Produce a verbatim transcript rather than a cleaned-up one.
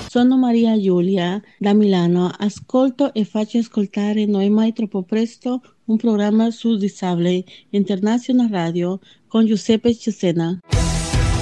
Sono Maria Giulia da Milano. Ascolto e faccio ascoltare Non è mai troppo presto, un programma sul disabile, International Radio, con Giuseppe Cesena.